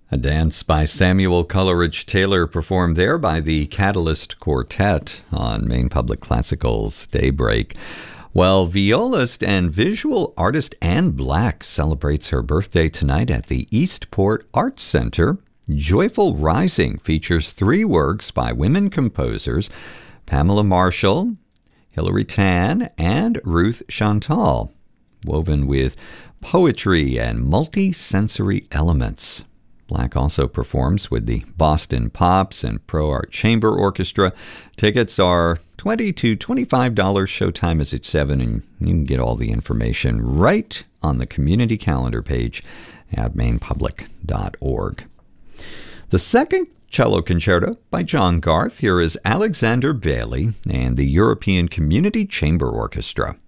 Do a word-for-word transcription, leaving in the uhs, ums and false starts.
A dance by Samuel Coleridge Taylor performed there by the Catalyst Quartet on Maine Public Classical's Daybreak. Well, violist and visual artist Anne Black celebrates her birthday tonight at the Eastport Arts Center. Joyful Rising features three works by women composers, Pamela Marshall, Hilary Tan, and Ruth Chantal, woven with poetry and multi-sensory elements. Black also performs with the Boston Pops and Pro Art Chamber Orchestra. Tickets are twenty dollars to twenty-five dollars. Showtime is at seven, and you can get all the information right on the community calendar page at maine public dot org. The second cello concerto by John Garth. Here is Alexander Bailey and the European Community Chamber Orchestra.